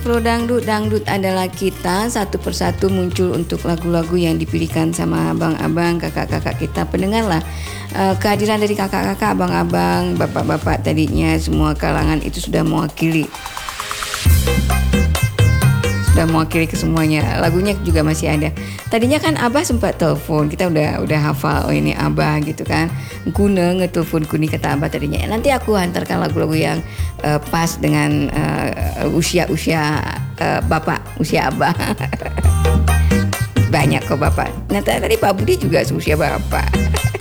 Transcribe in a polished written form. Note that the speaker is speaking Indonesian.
Pro Dangdut, dangdut adalah kita satu persatu muncul untuk lagu-lagu yang dipilihkan sama abang-abang, kakak-kakak kita. Pendengarlah kehadiran dari kakak-kakak, abang-abang, bapak-bapak tadinya, semua kalangan itu sudah mewakili ke semuanya. Lagunya juga masih ada. Tadinya kan Abah sempat telepon, kita udah hafal, oh ini Abah gitu kan. Guna ngetelepon kuni, kata Abah tadinya. Nanti aku hantarkan lagu-lagu yang pas dengan usia bapak, usia Abah. Banyak kok bapak. Nah tadi Pak Budi juga seusia bapak.